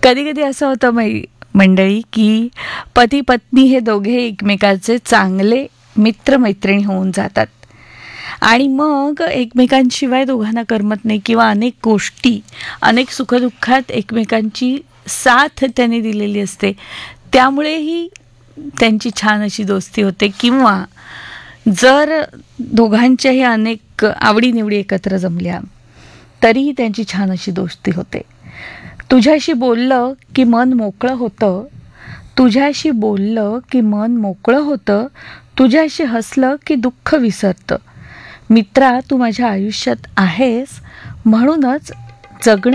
कधी कधी असं होतं मंडळी की पती पत्नी हे दोघे एकमेकाचे चांगले मित्रमैत्रिणी होऊन जातात आणि मग एकमेकांशिवाय दोघांना करमत नाही किंवा अनेक गोष्टी अनेक सुखदुःखात एकमेकांची साथ त्यांनी दिलेली असते, त्यामुळेही त्यांची छान अशी दोस्ती होते. किंवा जर दोघांच्याही अनेक आवडीनिवडी एकत्र जमल्या तरीही त्यांची छान अशी दोस्ती होते. तुझ्याशी बोललं की मन मोकळं होतं, तुझ्याशी बोललं की मन मोकळं होतं, तुझ्याशी हसलं की दुःख विसरतं. मित्रा, तू माझ्या आयुष्यात आहेस म्हणूनच जगणं